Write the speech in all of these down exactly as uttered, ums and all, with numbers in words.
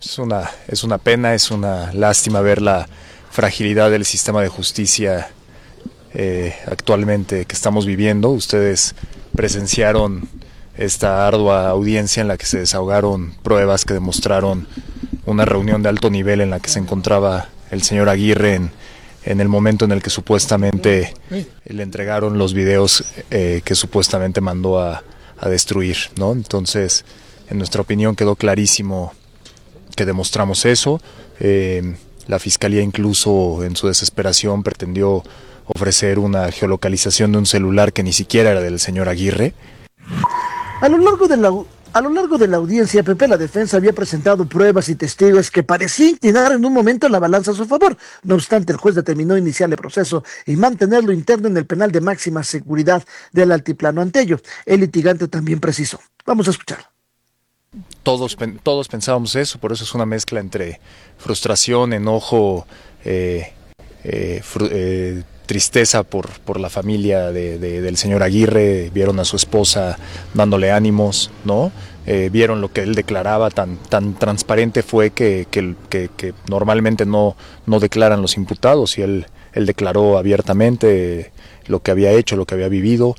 Es una, es una pena, es una lástima ver la fragilidad del sistema de justicia eh, actualmente que estamos viviendo. Ustedes presenciaron esta ardua audiencia en la que se desahogaron pruebas que demostraron una reunión de alto nivel en la que se encontraba el señor Aguirre en, en el momento en el que supuestamente le entregaron los videos eh, que supuestamente mandó a, a destruir, ¿no? Entonces, en nuestra opinión quedó clarísimo que demostramos eso. Eh, la Fiscalía incluso en su desesperación pretendió ofrecer una geolocalización de un celular que ni siquiera era del señor Aguirre. A lo largo de la, a lo largo de la audiencia, Pepe, la defensa había presentado pruebas y testigos que parecían inclinar en un momento la balanza a su favor. No obstante, el juez determinó iniciar el proceso y mantenerlo interno en el penal de máxima seguridad del Altiplano. Ante ello, el litigante también precisó. Vamos a escuchar. Todos, todos pensábamos eso, por eso es una mezcla entre frustración, enojo, eh, eh, fru eh, tristeza por, por la familia de, de, del señor Aguirre. Vieron a su esposa dándole ánimos, ¿no? Eh, vieron lo que él declaraba, tan, tan transparente fue que, que, que, que normalmente no, no declaran los imputados, y él, él declaró abiertamente lo que había hecho, lo que había vivido.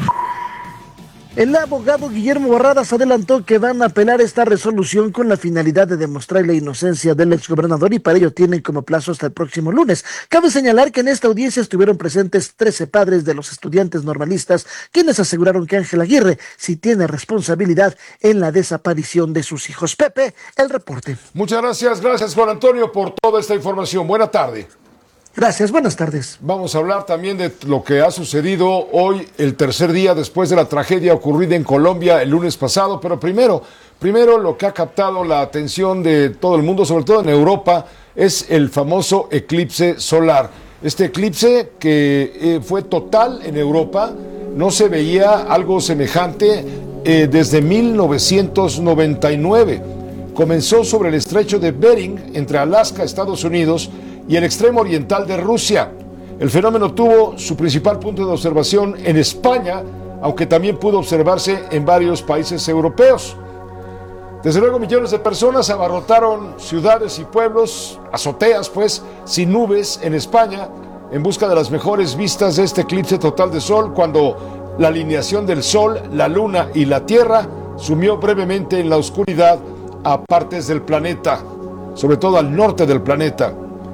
El abogado Guillermo Barradas adelantó que van a apelar esta resolución con la finalidad de demostrar la inocencia del exgobernador, y para ello tienen como plazo hasta el próximo lunes. Cabe señalar que en esta audiencia estuvieron presentes trece padres de los estudiantes normalistas, quienes aseguraron que Ángel Aguirre sí tiene responsabilidad en la desaparición de sus hijos. Pepe, el reporte. Muchas gracias, gracias Juan Antonio por toda esta información. Buena tarde. Gracias, buenas tardes. Vamos a hablar también de lo que ha sucedido hoy, el tercer día después de la tragedia ocurrida en Colombia el lunes pasado, pero primero, primero lo que ha captado la atención de todo el mundo, sobre todo en Europa, es el famoso eclipse solar. Este eclipse que eh, fue total en Europa, no se veía algo semejante eh, desde mil novecientos noventa y nueve. Comenzó sobre el estrecho de Bering, entre Alaska, Estados Unidos, y el extremo oriental de Rusia. El fenómeno tuvo su principal punto de observación en España, aunque también pudo observarse en varios países europeos. Desde luego, millones de personas abarrotaron ciudades y pueblos, azoteas pues, sin nubes en España, en busca de las mejores vistas de este eclipse total de sol, cuando la alineación del sol, la luna y la tierra sumió brevemente en la oscuridad a partes del planeta, sobre todo al norte del planeta.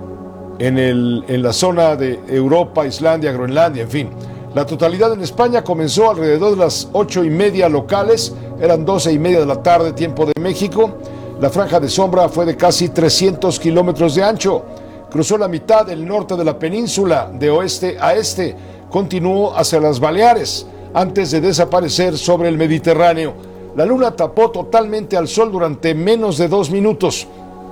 En, el, en la zona de Europa, Islandia, Groenlandia, en fin. La totalidad en España comenzó alrededor de las ocho y media locales, eran doce y media de la tarde, tiempo de México. La franja de sombra fue de casi trescientos kilómetros de ancho. Cruzó la mitad del norte de la península, de oeste a este. Continuó hacia las Baleares, antes de desaparecer sobre el Mediterráneo. La luna tapó totalmente al sol durante menos de dos minutos.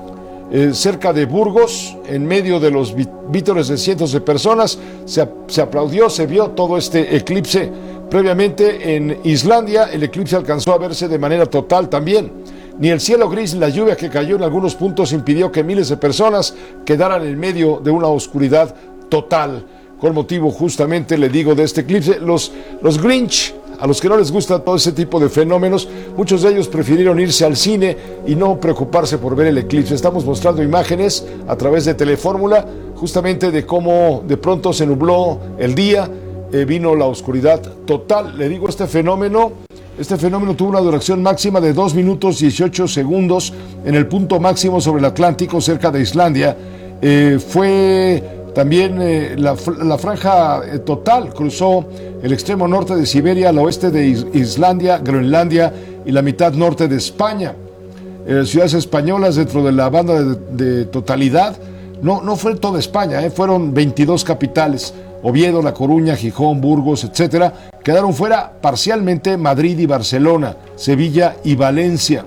Eh, cerca de Burgos, en medio de los vítores de cientos de personas, se, se aplaudió, se vio todo este eclipse. Previamente en Islandia el eclipse alcanzó a verse de manera total también. Ni el cielo gris ni la lluvia que cayó en algunos puntos impidió que miles de personas quedaran en medio de una oscuridad total. Con motivo justamente, le digo, de este eclipse, los, los Grinch, a los que no les gusta todo ese tipo de fenómenos, muchos de ellos prefirieron irse al cine y no preocuparse por ver el eclipse. Estamos mostrando imágenes a través de Telefórmula, justamente de cómo de pronto se nubló el día, eh, vino la oscuridad total. Le digo, este fenómeno, este fenómeno tuvo una duración máxima de dos minutos dieciocho segundos en el punto máximo sobre el Atlántico, cerca de Islandia. Eh, fue... También eh, la, la franja eh, total cruzó el extremo norte de Siberia, al oeste de Is Islandia, Groenlandia y la mitad norte de España. Eh, ciudades españolas dentro de la banda de, de totalidad, no, no fue toda España, eh, fueron veintidós capitales, Oviedo, La Coruña, Gijón, Burgos, etcétera. Quedaron fuera parcialmente Madrid y Barcelona, Sevilla y Valencia.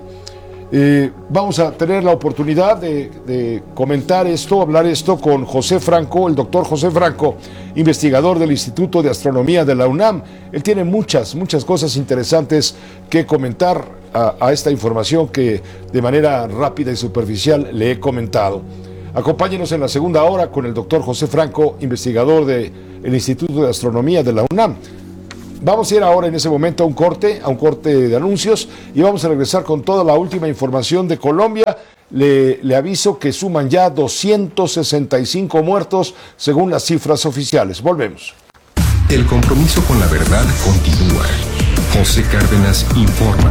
Eh, vamos a tener la oportunidad de, de comentar esto, hablar esto con José Franco, el doctor José Franco, investigador del Instituto de Astronomía de la UNAM. Él tiene muchas, muchas cosas interesantes que comentar a, a esta información que de manera rápida y superficial le he comentado. Acompáñenos en la segunda hora con el doctor José Franco, investigador del Instituto de Astronomía de la UNAM. Vamos a ir ahora en ese momento a un corte, a un corte de anuncios, y vamos a regresar con toda la última información de Colombia Le, le aviso que suman ya doscientos sesenta y cinco muertos según las cifras oficiales. Volvemos. El compromiso con la verdad continúa. José Cárdenas informa.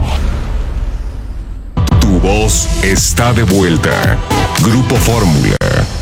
Tu voz está de vuelta. Grupo Fórmula.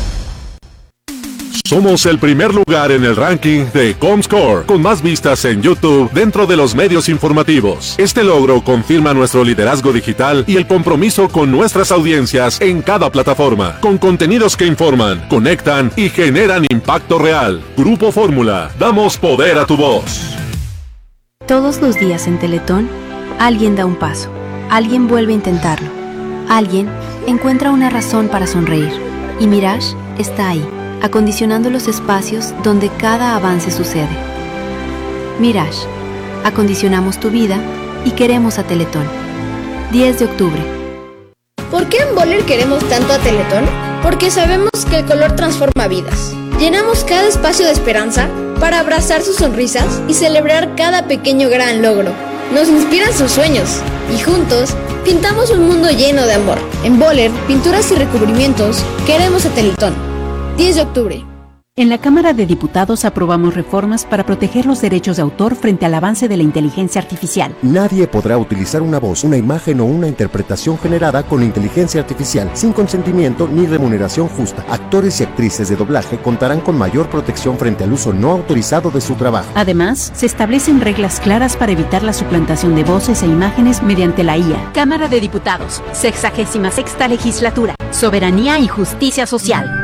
Somos el primer lugar en el ranking de Comscore, con más vistas en YouTube dentro de los medios informativos. Este logro confirma nuestro liderazgo digital y el compromiso con nuestras audiencias en cada plataforma, con contenidos que informan, conectan y generan impacto real. Grupo Fórmula, damos poder a tu voz. Todos los días en Teletón, alguien da un paso, alguien vuelve a intentarlo, alguien encuentra una razón para sonreír, y Mirage está ahí, acondicionando los espacios donde cada avance sucede. Mirage, acondicionamos tu vida y queremos a Teletón. diez de octubre. ¿Por qué en Boller queremos tanto a Teletón? Porque sabemos que el color transforma vidas. Llenamos cada espacio de esperanza para abrazar sus sonrisas y celebrar cada pequeño gran logro. Nos inspiran sus sueños y juntos pintamos un mundo lleno de amor. En Boller, pinturas y recubrimientos, queremos a Teletón. diez de octubre. En la Cámara de Diputados aprobamos reformas para proteger los derechos de autor frente al avance de la inteligencia artificial. Nadie podrá utilizar una voz, una imagen o una interpretación generada con inteligencia artificial sin consentimiento ni remuneración justa. Actores y actrices de doblaje contarán con mayor protección frente al uso no autorizado de su trabajo. Además, se establecen reglas claras para evitar la suplantación de voces e imágenes mediante la I A. Cámara de Diputados, sexagésima sexta legislatura. Soberanía y justicia social.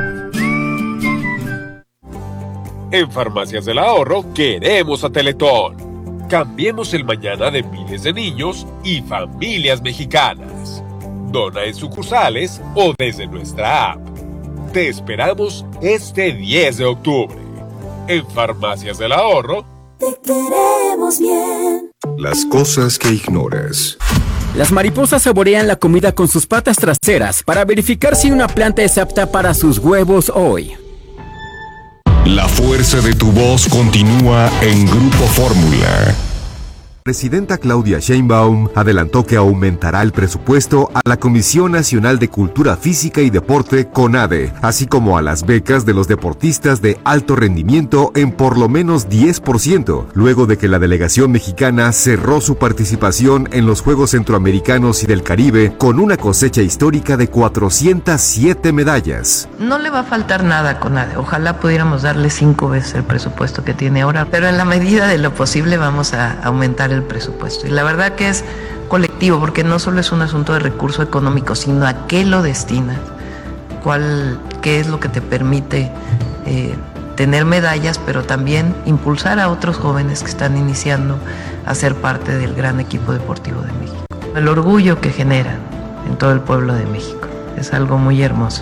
En Farmacias del Ahorro queremos a Teletón. Cambiemos el mañana de miles de niños y familias mexicanas. Dona en sucursales o desde nuestra app. Te esperamos este diez de octubre. En Farmacias del Ahorro. Te queremos bien. Las cosas que ignoras. Las mariposas saborean la comida con sus patas traseras para verificar si una planta es apta para sus huevos hoy. La fuerza de tu voz continúa en Grupo Fórmula. Presidenta Claudia Sheinbaum adelantó que aumentará el presupuesto a la Comisión Nacional de Cultura Física y Deporte, CONADE, así como a las becas de los deportistas de alto rendimiento en por lo menos diez por ciento, luego de que la delegación mexicana cerró su participación en los Juegos Centroamericanos y del Caribe con una cosecha histórica de cuatrocientas siete medallas. No le va a faltar nada a CONADE, ojalá pudiéramos darle cinco veces el presupuesto que tiene ahora, pero en la medida de lo posible vamos a aumentar el el presupuesto. Y la verdad que es colectivo, porque no solo es un asunto de recurso económico, sino a qué lo destinas, cuál, qué es lo que te permite eh, tener medallas, pero también impulsar a otros jóvenes que están iniciando a ser parte del gran equipo deportivo de México. El orgullo que generan en todo el pueblo de México es algo muy hermoso.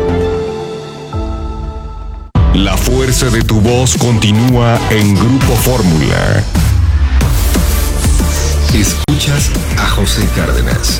La fuerza de tu voz continúa en Grupo Fórmula. Escuchas a José Cárdenas.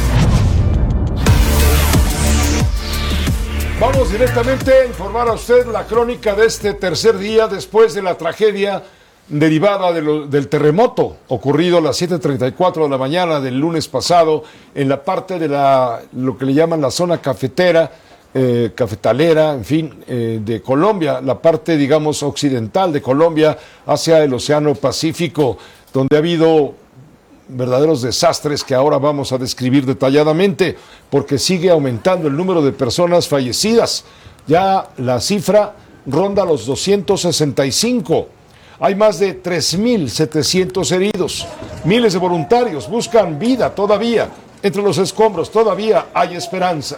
Vamos directamente a informar a usted la crónica de este tercer día después de la tragedia derivada de lo, del terremoto ocurrido a las siete treinta y cuatro de la mañana del lunes pasado en la parte de la lo que le llaman la zona cafetera, eh, cafetalera, en fin, eh, de Colombia, la parte, digamos, occidental de Colombia hacia el Océano Pacífico, donde ha habido verdaderos desastres que ahora vamos a describir detalladamente, porque sigue aumentando el número de personas fallecidas. Ya la cifra ronda los doscientos sesenta y cinco. Hay más de tres mil setecientos heridos. Miles de voluntarios buscan vida todavía. Entre los escombros todavía hay esperanza.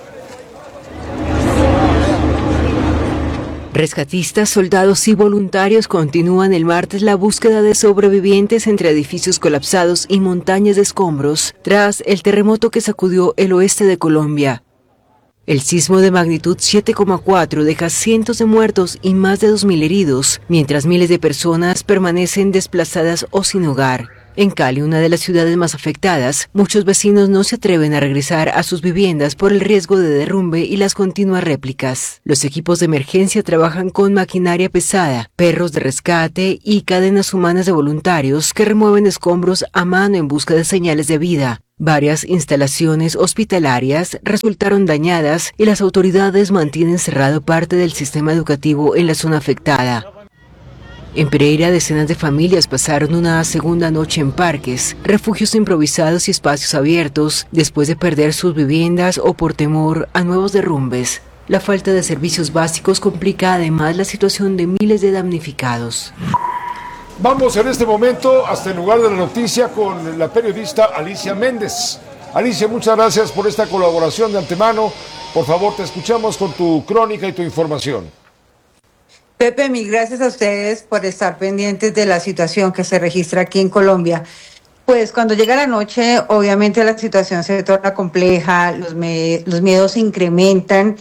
Rescatistas, soldados y voluntarios continúan el martes la búsqueda de sobrevivientes entre edificios colapsados y montañas de escombros tras el terremoto que sacudió el oeste de Colombia. El sismo de magnitud siete coma cuatro deja cientos de muertos y más de dos mil heridos, mientras miles de personas permanecen desplazadas o sin hogar. En Cali, una de las ciudades más afectadas, muchos vecinos no se atreven a regresar a sus viviendas por el riesgo de derrumbe y las continuas réplicas. Los equipos de emergencia trabajan con maquinaria pesada, perros de rescate y cadenas humanas de voluntarios que remueven escombros a mano en busca de señales de vida. Varias instalaciones hospitalarias resultaron dañadas y las autoridades mantienen cerrado parte del sistema educativo en la zona afectada. En Pereira, decenas de familias pasaron una segunda noche en parques, refugios improvisados y espacios abiertos después de perder sus viviendas o por temor a nuevos derrumbes. La falta de servicios básicos complica además la situación de miles de damnificados. Vamos en este momento hasta el lugar de la noticia con la periodista Alicia Méndez. Alicia, muchas gracias por esta colaboración de antemano. Por favor, te escuchamos con tu crónica y tu información. Pepe, mil gracias a ustedes por estar pendientes de la situación que se registra aquí en Colombia. Pues cuando llega la noche, obviamente la situación se torna compleja, los, me- los miedos se incrementan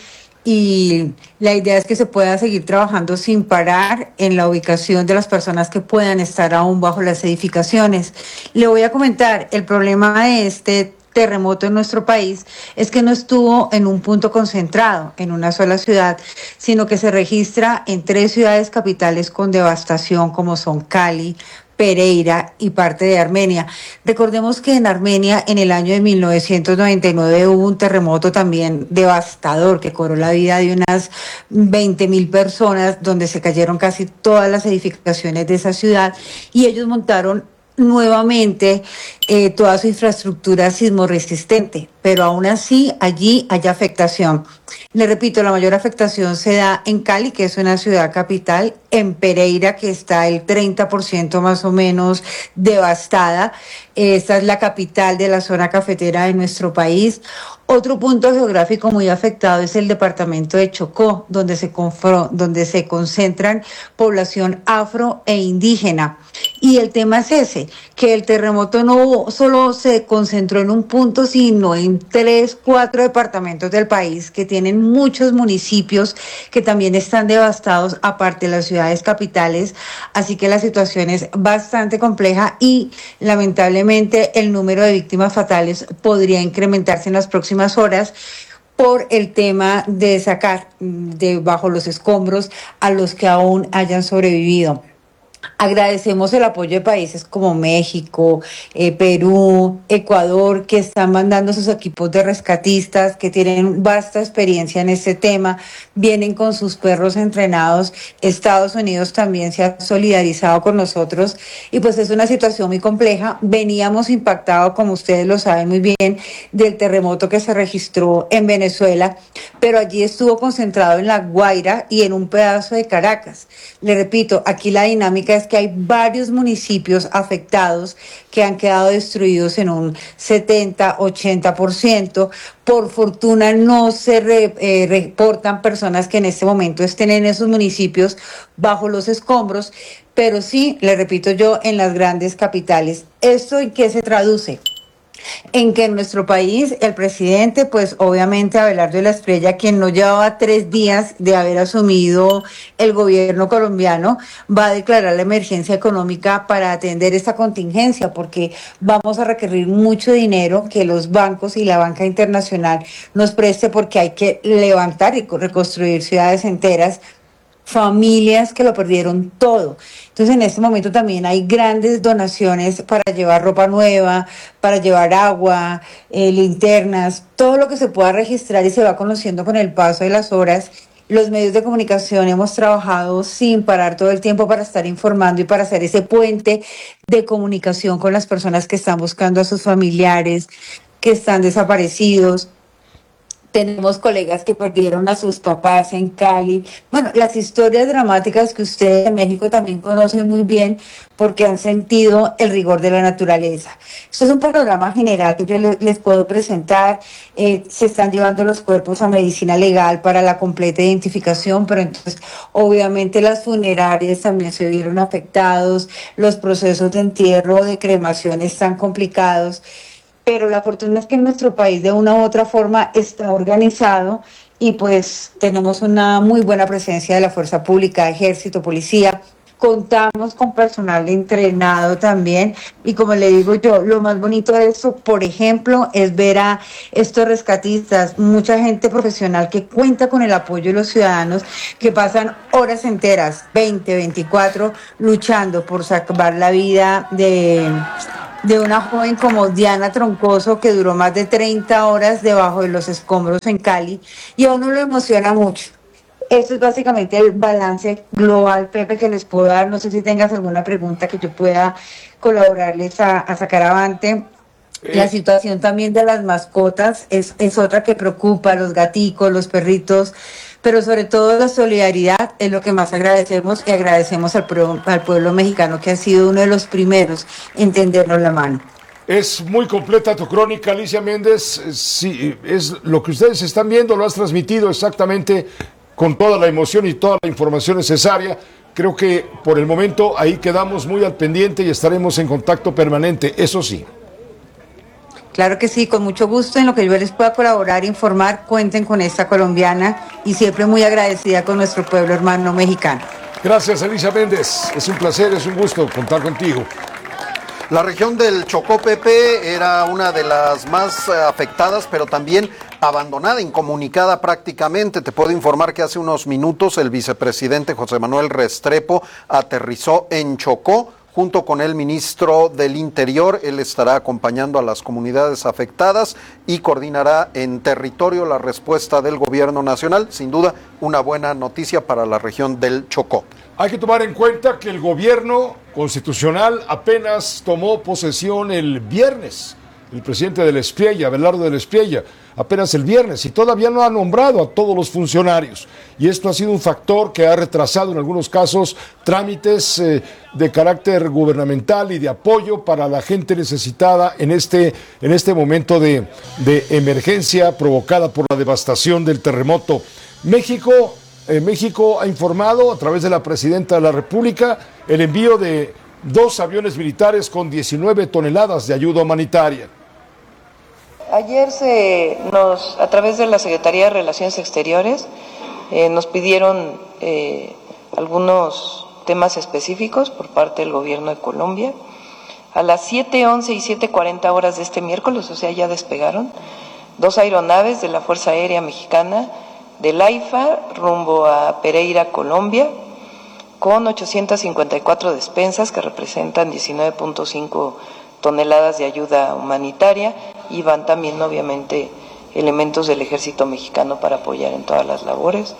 y la idea es que se pueda seguir trabajando sin parar en la ubicación de las personas que puedan estar aún bajo las edificaciones. Le voy a comentar, el problema de este terremoto en nuestro país es que no estuvo en un punto concentrado, en una sola ciudad, sino que se registra en tres ciudades capitales con devastación como son Cali, Pereira y parte de Armenia. Recordemos que en Armenia en el año de mil novecientos noventa y nueve hubo un terremoto también devastador que cobró la vida de unas veinte mil personas, donde se cayeron casi todas las edificaciones de esa ciudad y ellos montaron nuevamente eh, toda su infraestructura sismorresistente, pero aún así allí hay afectación. Le repito, la mayor afectación se da en Cali, que es una ciudad capital, en Pereira, que está el treinta por ciento más o menos devastada. Esta es la capital de la zona cafetera de nuestro país. Otro punto geográfico muy afectado es el departamento de Chocó, donde se, confro- donde se concentran población afro e indígena. Y el tema es ese, que el terremoto no solo se concentró en un punto, sino en tres, cuatro departamentos del país que tienen muchos municipios que también están devastados, aparte de las ciudades capitales. Así que la situación es bastante compleja y lamentablemente el número de víctimas fatales podría incrementarse en las próximas horas por el tema de sacar de bajo los escombros a los que aún hayan sobrevivido. Agradecemos el apoyo de países como México, eh, Perú, Ecuador, que están mandando sus equipos de rescatistas, que tienen vasta experiencia en este tema, vienen con sus perros entrenados. Estados Unidos también se ha solidarizado con nosotros y pues es una situación muy compleja. Veníamos impactados, como ustedes lo saben muy bien, del terremoto que se registró en Venezuela, pero allí estuvo concentrado en La Guaira y en un pedazo de Caracas. Le repito, aquí la dinámica es que hay varios municipios afectados que han quedado destruidos en un setenta, ochenta por ciento. Por fortuna no se re, eh, reportan personas que en este momento estén en esos municipios bajo los escombros, pero sí, le repito yo, en las grandes capitales. ¿Esto en qué se traduce? En que en nuestro país el presidente, pues obviamente Abelardo de la Espriella, quien no llevaba tres días de haber asumido el gobierno colombiano, va a declarar la emergencia económica para atender esta contingencia, porque vamos a requerir mucho dinero que los bancos y la banca internacional nos preste, porque hay que levantar y reconstruir ciudades enteras, familias que lo perdieron todo. Entonces en este momento también hay grandes donaciones para llevar ropa nueva, para llevar agua, eh, linternas, todo lo que se pueda registrar y se va conociendo con el paso de las horas. Los medios de comunicación hemos trabajado sin parar todo el tiempo para estar informando y para hacer ese puente de comunicación con las personas que están buscando a sus familiares, que están desaparecidos. Tenemos colegas que perdieron a sus papás en Cali. Bueno, las historias dramáticas que ustedes en México también conocen muy bien porque han sentido el rigor de la naturaleza. Esto es un panorama general que yo les puedo presentar. Eh, se están llevando los cuerpos a medicina legal para la completa identificación, pero entonces obviamente las funerarias también se vieron afectados, los procesos de entierro, de cremación están complicados. Pero la fortuna es que en nuestro país de una u otra forma está organizado y pues tenemos una muy buena presencia de la fuerza pública, ejército, policía. Contamos con personal entrenado también y como le digo yo, lo más bonito de esto, por ejemplo, es ver a estos rescatistas, mucha gente profesional que cuenta con el apoyo de los ciudadanos, que pasan horas enteras, veinte, veinticuatro, luchando por salvar la vida de de una joven como Diana Troncoso, que duró más de treinta horas debajo de los escombros en Cali, y a uno lo emociona mucho. Esto es básicamente el balance global, Pepe, que les puedo dar. No sé si tengas alguna pregunta que yo pueda colaborarles a, a sacar avante. Eh. La situación también de las mascotas es, es otra que preocupa, los gaticos, los perritos, pero sobre todo la solidaridad es lo que más agradecemos, y agradecemos al, pro, al pueblo mexicano, que ha sido uno de los primeros en tendernos la mano. Es muy completa tu crónica, Alicia Méndez. Sí, es lo que ustedes están viendo, lo has transmitido exactamente con toda la emoción y toda la información necesaria. Creo que por el momento ahí quedamos muy al pendiente y estaremos en contacto permanente, eso sí. Claro que sí, con mucho gusto. En lo que yo les pueda colaborar, informar, cuenten con esta colombiana, y siempre muy agradecida con nuestro pueblo hermano mexicano. Gracias, Alicia Méndez. Es un placer, es un gusto contar contigo. La región del Chocó, Pepe, era una de las más afectadas, pero también abandonada, incomunicada prácticamente. Te puedo informar que hace unos minutos el vicepresidente José Manuel Restrepo aterrizó en Chocó junto con el ministro del Interior. Él estará acompañando a las comunidades afectadas y coordinará en territorio la respuesta del gobierno nacional. Sin duda, una buena noticia para la región del Chocó. Hay que tomar en cuenta que el gobierno constitucional apenas tomó posesión el viernes. El presidente del Espriella, Abelardo del Espriella, apenas el viernes, y todavía no ha nombrado a todos los funcionarios. Y esto ha sido un factor que ha retrasado en algunos casos trámites eh, de carácter gubernamental y de apoyo para la gente necesitada en este, en este momento de, de emergencia provocada por la devastación del terremoto. México, eh, México ha informado a través de la presidenta de la República el envío de dos aviones militares con diecinueve toneladas de ayuda humanitaria. Ayer se nos, a través de la Secretaría de Relaciones Exteriores, eh, nos pidieron eh, algunos temas específicos por parte del gobierno de Colombia. A las siete once y siete cuarenta horas de este miércoles, o sea, ya despegaron, dos aeronaves de la Fuerza Aérea Mexicana del AIFA rumbo a Pereira, Colombia, con ochocientas cincuenta y cuatro despensas que representan diecinueve punto cinco toneladas de ayuda humanitaria, y van también obviamente elementos del ejército mexicano para apoyar en todas las labores.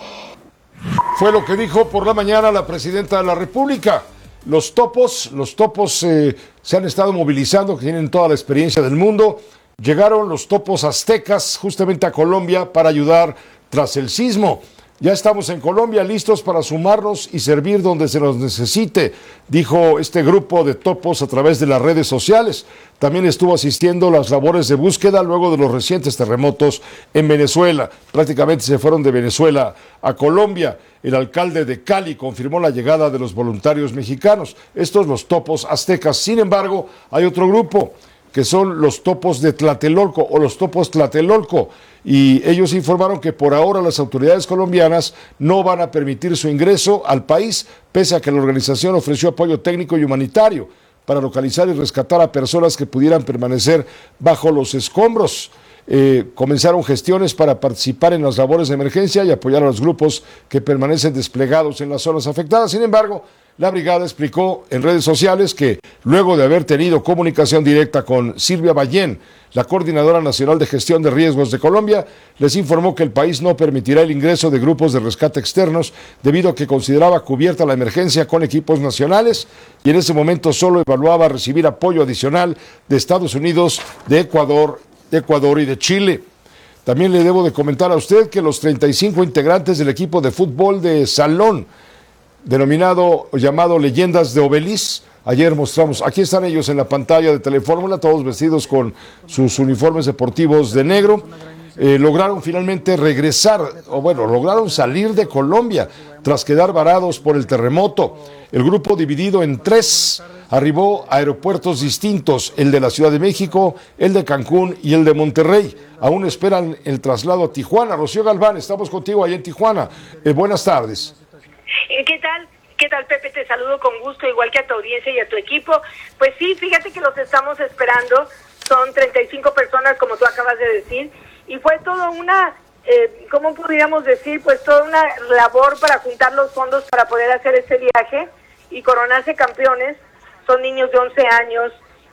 Fue lo que dijo por la mañana la presidenta de la República. Los topos, los topos eh, se han estado movilizando, que tienen toda la experiencia del mundo. Llegaron los topos aztecas justamente a Colombia para ayudar tras el sismo. Ya estamos en Colombia listos para sumarnos y servir donde se nos necesite, dijo este grupo de topos a través de las redes sociales. También estuvo asistiendo a las labores de búsqueda luego de los recientes terremotos en Venezuela. Prácticamente se fueron de Venezuela a Colombia. El alcalde de Cali confirmó la llegada de los voluntarios mexicanos. Estos los topos aztecas. Sin embargo, hay otro grupo que son los topos de Tlatelolco o los topos Tlatelolco, y ellos informaron que por ahora las autoridades colombianas no van a permitir su ingreso al país, pese a que la organización ofreció apoyo técnico y humanitario para localizar y rescatar a personas que pudieran permanecer bajo los escombros. Eh, comenzaron gestiones para participar en las labores de emergencia y apoyar a los grupos que permanecen desplegados en las zonas afectadas. Sin embargo, la brigada explicó en redes sociales que luego de haber tenido comunicación directa con Silvia Ballén, la Coordinadora Nacional de Gestión de Riesgos de Colombia, les informó que el país no permitirá el ingreso de grupos de rescate externos debido a que consideraba cubierta la emergencia con equipos nacionales y en ese momento solo evaluaba recibir apoyo adicional de Estados Unidos, de Ecuador, de Ecuador y de Chile. También le debo de comentar a usted que los treinta y cinco integrantes del equipo de fútbol de salón, denominado o llamado Leyendas de Obeliz, ayer mostramos, aquí están ellos en la pantalla de Telefórmula, todos vestidos con sus uniformes deportivos de negro, eh, lograron finalmente regresar, o bueno, lograron salir de Colombia tras quedar varados por el terremoto. El grupo, dividido en tres, arribó a aeropuertos distintos, el de la Ciudad de México, el de Cancún y el de Monterrey. Aún esperan el traslado a Tijuana. Rocío Galván, estamos contigo allá en Tijuana. Eh, buenas tardes. ¿Qué tal? ¿Qué tal, Pepe? Te saludo con gusto, igual que a tu audiencia y a tu equipo. Pues sí, fíjate que los estamos esperando. Son treinta y cinco personas, como tú acabas de decir, y fue toda una, eh, ¿cómo pudiéramos decir? Pues toda una labor para juntar los fondos para poder hacer este viaje y coronarse campeones. Son niños de once años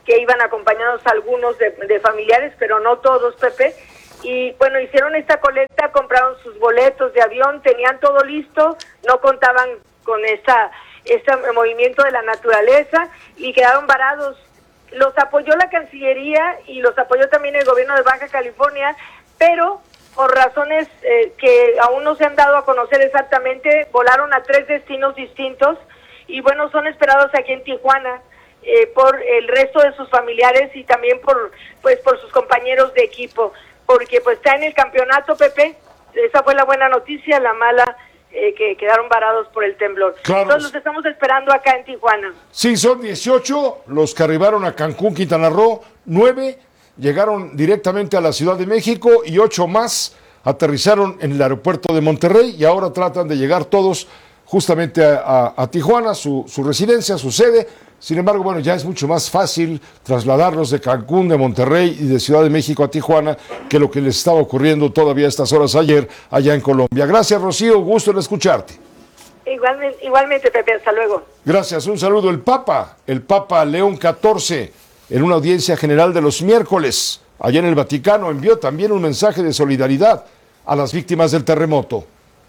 que iban acompañados algunos de, de familiares, pero no todos, Pepe. Y bueno, hicieron esta colecta, compraron sus boletos de avión, tenían todo listo, no contaban con esta, este movimiento de la naturaleza y quedaron varados. Los apoyó la Cancillería y los apoyó también el gobierno de Baja California, pero por razones eh, que aún no se han dado a conocer exactamente, volaron a tres destinos distintos y bueno, son esperados aquí en Tijuana eh, por el resto de sus familiares y también por pues por sus compañeros de equipo, porque pues está en el campeonato, Pepe. Esa fue la buena noticia, la mala eh, que quedaron varados por el temblor. Claro. Entonces los estamos esperando acá en Tijuana. Sí, son dieciocho los que arribaron a Cancún, Quintana Roo, nueve llegaron directamente a la Ciudad de México y ocho más aterrizaron en el aeropuerto de Monterrey y ahora tratan de llegar todos justamente a, a, a Tijuana, su, su residencia, su sede. Sin embargo, bueno, ya es mucho más fácil trasladarlos de Cancún, de Monterrey y de Ciudad de México a Tijuana que lo que les estaba ocurriendo todavía a estas horas ayer allá en Colombia. Gracias, Rocío, gusto en escucharte. Igualmente, igualmente, Pepe, hasta luego. Gracias, un saludo. El Papa, el Papa León catorce, en una audiencia general de los miércoles, allá en el Vaticano, envió también un mensaje de solidaridad a las víctimas del terremoto.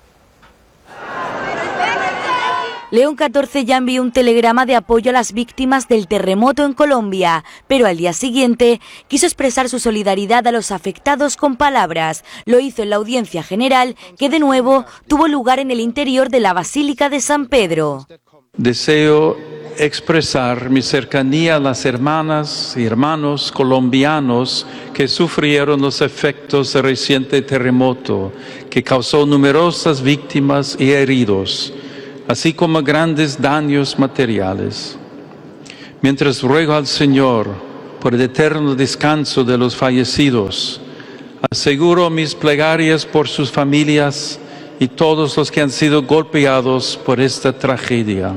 León catorce ya envió un telegrama de apoyo a las víctimas del terremoto en Colombia, pero al día siguiente quiso expresar su solidaridad a los afectados con palabras. Lo hizo en la audiencia general, que de nuevo tuvo lugar en el interior de la Basílica de San Pedro. Deseo expresar mi cercanía a las hermanas y hermanos colombianos que sufrieron los efectos del reciente terremoto, que causó numerosas víctimas y heridos, así como grandes daños materiales. Mientras ruego al Señor por el eterno descanso de los fallecidos, aseguro mis plegarias por sus familias y todos los que han sido golpeados por esta tragedia.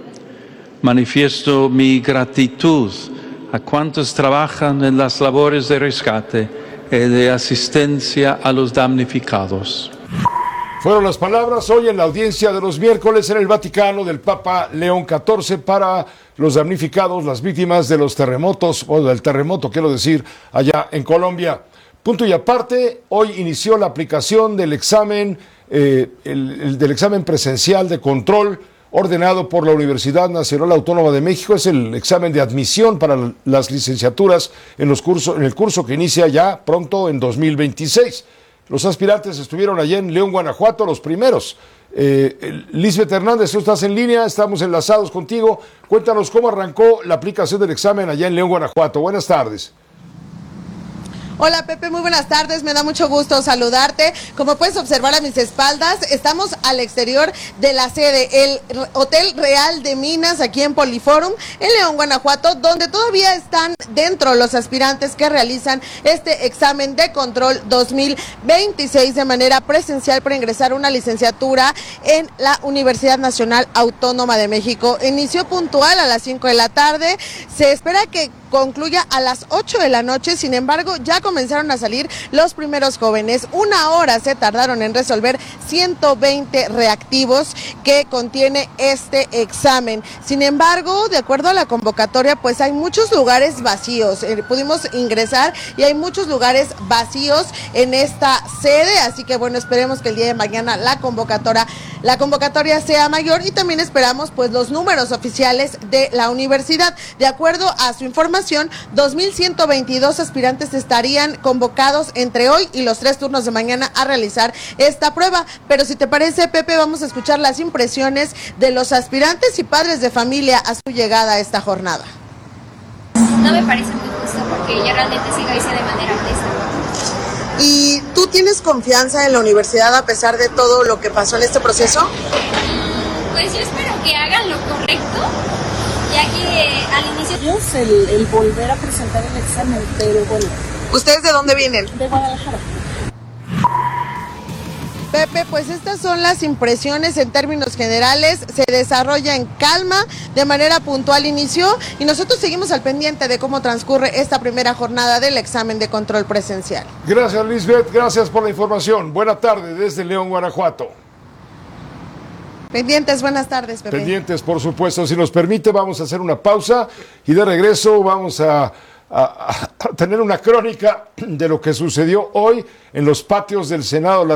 Manifiesto mi gratitud a cuantos trabajan en las labores de rescate y de asistencia a los damnificados. Fueron las palabras hoy en la audiencia de los miércoles en el Vaticano del Papa León catorce para los damnificados, las víctimas de los terremotos, o del terremoto, quiero decir, allá en Colombia. Punto y aparte, hoy inició la aplicación del examen, eh, el, el, del examen presencial de control ordenado por la Universidad Nacional Autónoma de México. Es el examen de admisión para las licenciaturas en, los cursos, en el curso que inicia ya pronto en dos mil veintiséis. Los aspirantes estuvieron allá en León, Guanajuato, los primeros. Eh, Lisbeth Hernández, tú estás en línea, estamos enlazados contigo. Cuéntanos cómo arrancó la aplicación del examen allá en León, Guanajuato. Buenas tardes. Hola Pepe, muy buenas tardes, me da mucho gusto saludarte. Como puedes observar a mis espaldas, estamos al exterior de la sede, el Hotel Real de Minas, aquí en Poliforum, en León, Guanajuato, donde todavía están dentro los aspirantes que realizan este examen de control dos mil veintiséis de manera presencial para ingresar a una licenciatura en la Universidad Nacional Autónoma de México. Inició puntual a las cinco de la tarde, se espera que concluya a las ocho de la noche, sin embargo ya comenzaron a salir los primeros jóvenes. Una hora se tardaron en resolver ciento veinte reactivos que contiene este examen. Sin embargo, de acuerdo a la convocatoria, pues hay muchos lugares vacíos. Eh, pudimos ingresar y hay muchos lugares vacíos en esta sede, así que bueno, esperemos que el día de mañana la convocatoria, la convocatoria sea mayor y también esperamos pues los números oficiales de la universidad. De acuerdo a su información, dos mil ciento veintidós aspirantes estarían convocados entre hoy y los tres turnos de mañana a realizar esta prueba. Pero si te parece, Pepe, vamos a escuchar las impresiones de los aspirantes y padres de familia a su llegada a esta jornada. No me parece muy justo porque ya realmente sí lo hice de manera honesta. ¿Y tú tienes confianza en la universidad a pesar de todo lo que pasó en este proceso? Pues yo espero que hagan lo correcto, ya que al inicio... El, el volver a presentar el examen, pero bueno. ¿Ustedes de dónde vienen? De Guadalajara. Pepe, pues estas son las impresiones en términos generales, se desarrolla en calma, de manera puntual inició y nosotros seguimos al pendiente de cómo transcurre esta primera jornada del examen de control presencial. Gracias, Lisbeth, gracias por la información. Buena tarde desde León, Guanajuato. Pendientes, buenas tardes, Pepe. Pendientes, por supuesto. Si nos permite, vamos a hacer una pausa y de regreso vamos a, a, a tener una crónica de lo que sucedió hoy en los patios del Senado de la